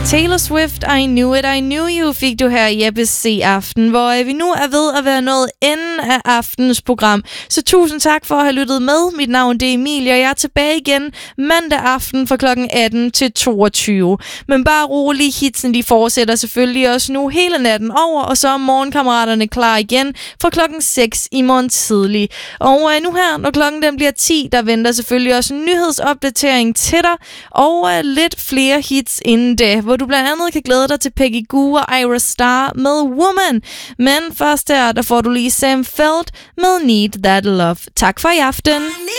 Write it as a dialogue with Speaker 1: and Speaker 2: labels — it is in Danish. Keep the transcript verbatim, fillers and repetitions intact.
Speaker 1: Taylor Swift, I Knew It, I Knew You fik du her i Jeppes C-aften, hvor vi nu er ved at være nået enden af aftenens program. Så tusind tak for at have lyttet med. Mit navn det er Emilie, og jeg er tilbage igen mandag aften fra klokken atten til toogtyve. Men bare rolig, hitsen de fortsætter selvfølgelig også nu hele natten over, og så er morgenkammeraterne klar igen fra klokken seks i morgen tidlig. Og uh, nu her, når klokken den bliver ti, der venter selvfølgelig også en nyhedsopdatering til dig, og uh, lidt flere hits inden da, hvor du blandt andet kan glæde dig til Peggy Gou og Ira Star med Woman. Men først her, der får du lige Sam Feld med Need That Love. Tak for i aften.